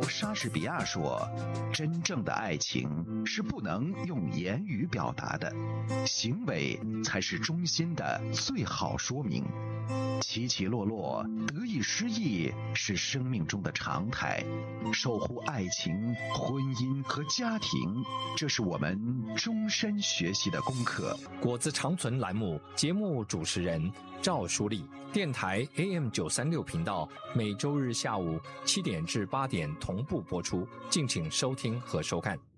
莎士比亚说，真正的爱情是不能用言语表达的，行为才是衷心的最好说明。起起落落，得意失意是生命中的常态，守护爱情、婚姻和家庭，这是我们终身学习的功课。 果子长存栏目节目主持人赵淑丽，电台 AM936频道，每周日下午7点至8点同步播出，敬请收听和收看。